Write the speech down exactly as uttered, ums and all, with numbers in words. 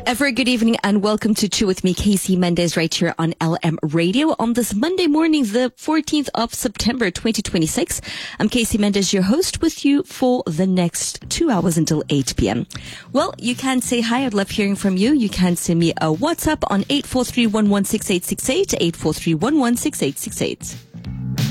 A very good evening and welcome to Chew With Me, Casey Mendez, right here on L M Radio on this Monday morning, the fourteenth of September, twenty twenty-six. I'm Casey Mendez, your host, with you for the next two hours until eight p.m. Well, you can say hi. I'd love hearing from you. You can send me a WhatsApp on eight four three, one one six eight six eight, eight four three, one one six eight six eight.